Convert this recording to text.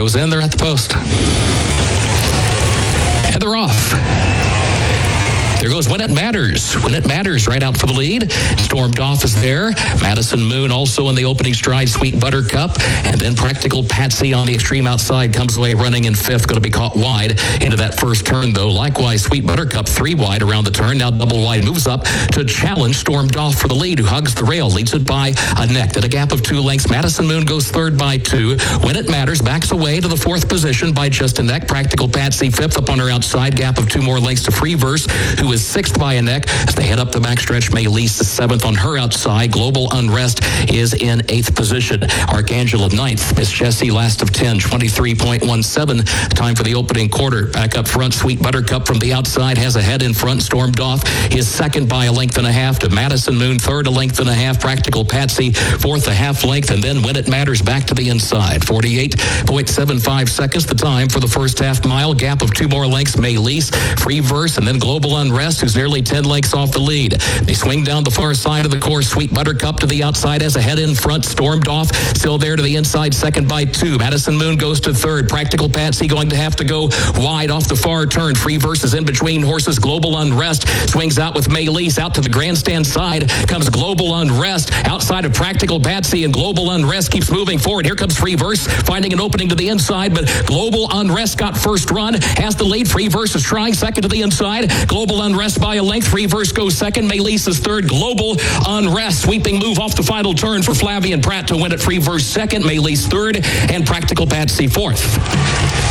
Goes in, they're at the post. And they're off. There goes When It Matters. When It Matters right out for the lead. Stormed Off is there. Madison Moon also in the opening stride. Sweet Buttercup. And then Practical Patsy on the extreme outside comes away running in fifth. Going to be caught wide into that first turn, though. Likewise, Sweet Buttercup 3 wide around the turn. Now double wide moves up to challenge Stormed Off for the lead, who hugs the rail. Leads it by a neck. At a gap of 2 lengths. Madison Moon goes third by 2. When It Matters backs away to the fourth position by just a neck. Practical Patsy fifth up on her outside. Gap of 2 more lengths to Free Verse, who is sixth by a neck. As they head up the backstretch, Maylise is seventh on her outside. Global Unrest is in 8th position. Archangel of 9th. Miss Jessie last of 10, 23.17. Time for the opening quarter. Back up front, Sweet Buttercup from the outside has a head in front. Stormed Off is second by a length and a half to Madison Moon, third a length and a half. Practical Patsy, fourth a half length. And then When It Matters back to the inside. 48.75 seconds the time for the first half mile. Gap of 2 more lengths. Maylise, Free Verse, and then Global Unrest, who's nearly 10 lengths off the lead. They swing down the far side of the course. Sweet Buttercup to the outside as a head in front. Stormed Off still there to the inside, second by 2. Madison Moon goes to third. Practical Patsy going to have to go wide off the far turn. Free Verse is in between horses. Global Unrest swings out with Maylise out to the grandstand side. Comes Global Unrest outside of Practical Patsy, and Global Unrest keeps moving forward. Here comes Free Verse finding an opening to the inside, but Global Unrest got first run, has the lead. Free Verse is trying second to the inside. Global Unrest by a length. Free Verse goes second. Maylise is third. Global Unrest sweeping move off the final turn for Flavian Pratt to win it. Free Verse second. Maylise third. And Practical Patsy fourth.